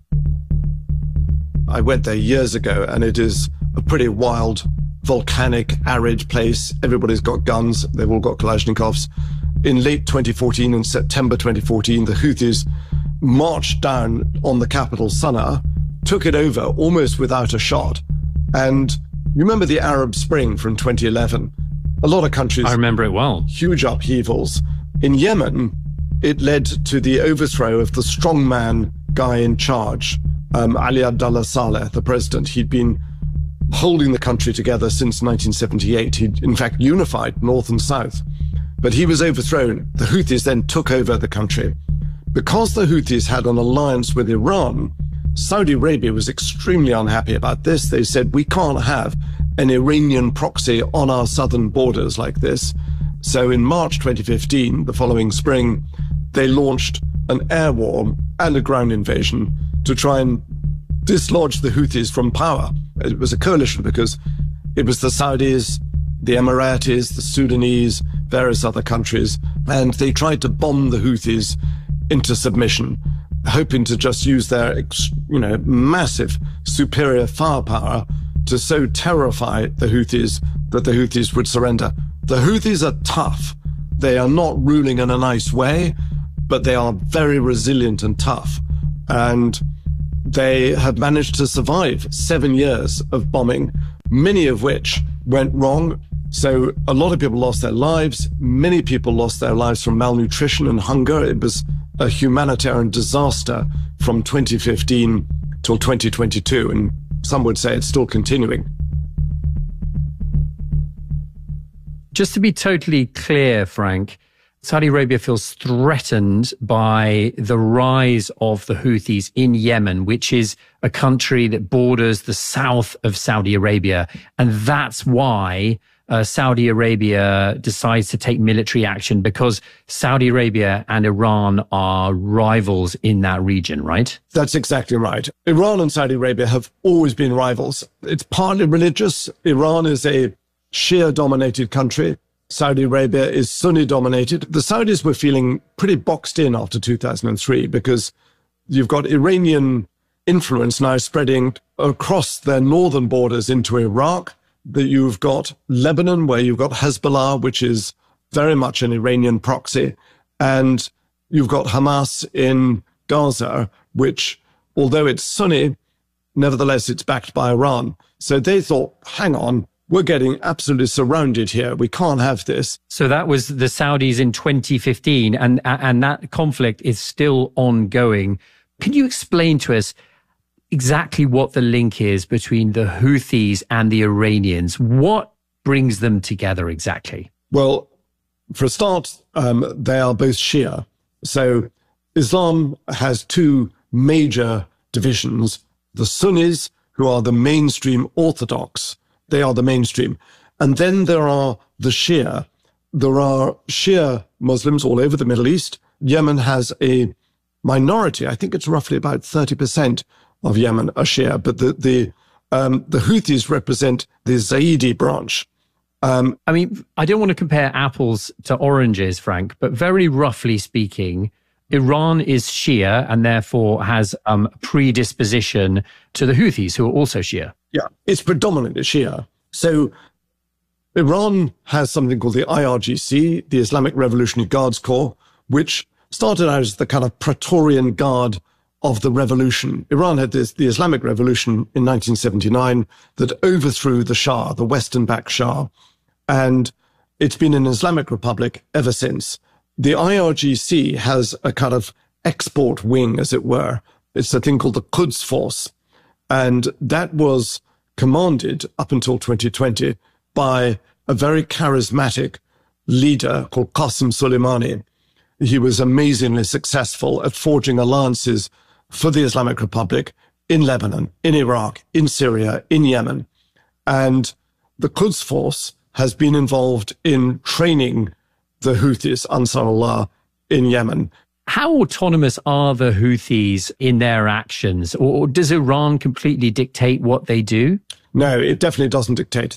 I went there years ago, and it is a pretty wild, volcanic, arid place. Everybody's got guns. They've all got Kalashnikovs. In late twenty fourteen, in September twenty fourteen, the Houthis marched down on the capital, Sana'a, took it over almost without a shot. And you remember the Arab Spring from twenty eleven? A lot of countries... I remember it well. Huge upheavals. In Yemen, it led to the overthrow of the strongman guy in charge, um, Ali Abdullah Saleh, the president. He'd been holding the country together since nineteen seventy-eight. He'd, in fact, unified North and South. But he was overthrown. The Houthis then took over the country. Because the Houthis had an alliance with Iran, Saudi Arabia was extremely unhappy about this. They said, we can't have an Iranian proxy on our southern borders like this. So in March twenty fifteen, the following spring, they launched an air war and a ground invasion to try and dislodge the Houthis from power. It was a coalition because it was the Saudis, the Emiratis, the Sudanese, various other countries, and they tried to bomb the Houthis into submission, hoping to just use their, you know, massive superior firepower to so terrify the Houthis that the Houthis would surrender. The Houthis are tough. They are not ruling in a nice way, but they are very resilient and tough. And they have managed to survive seven years of bombing, many of which went wrong. So a lot of people lost their lives. Many people lost their lives from malnutrition and hunger. It was a humanitarian disaster from twenty fifteen till twenty twenty-two, and some would say it's still continuing. Just to be totally clear, Frank, Saudi Arabia feels threatened by the rise of the Houthis in Yemen, which is a country that borders the south of Saudi Arabia. And that's why uh, Saudi Arabia decides to take military action, because Saudi Arabia and Iran are rivals in that region, right? That's exactly right. Iran and Saudi Arabia have always been rivals. It's partly religious. Iran is a Shia-dominated country. Saudi Arabia is Sunni-dominated. The Saudis were feeling pretty boxed in after two thousand three because you've got Iranian influence now spreading across their northern borders into Iraq. That you've got Lebanon, where you've got Hezbollah, which is very much an Iranian proxy. And you've got Hamas in Gaza, which, although it's Sunni, nevertheless, it's backed by Iran. So they thought, hang on, we're getting absolutely surrounded here. We can't have this. So that was the Saudis in twenty fifteen, and and that conflict is still ongoing. Can you explain to us exactly what the link is between the Houthis and the Iranians? What brings them together exactly? Well, for a start, um, they are both Shia. So Islam has two major divisions. The Sunnis, who are the mainstream Orthodox, they are the mainstream. And then there are the Shia. There are Shia Muslims all over the Middle East. Yemen has a minority. I think it's roughly about thirty percent of Yemen are Shia, but the, the Um, the Houthis represent the Zaidi branch. Um, I mean, I don't want to compare apples to oranges, Frank, but very roughly speaking, Iran is Shia and therefore has um, predisposition to the Houthis, who are also Shia. Yeah, it's predominantly Shia. So Iran has something called the I R G C, the Islamic Revolutionary Guards Corps, which started out as the kind of Praetorian Guard of the revolution. Iran had this, the Islamic Revolution in nineteen seventy-nine that overthrew the Shah, the Western-backed Shah. And it's been an Islamic republic ever since. The I R G C has a kind of export wing, as it were. It's a thing called the Quds Force. And that was commanded up until twenty twenty by a very charismatic leader called Qasem Soleimani. He was amazingly successful at forging alliances for the Islamic Republic in Lebanon, in Iraq, in Syria, in Yemen. And the Quds Force has been involved in training the Houthis, Ansar Allah, in Yemen. How autonomous are the Houthis in their actions? Or does Iran completely dictate what they do? No, it definitely doesn't dictate.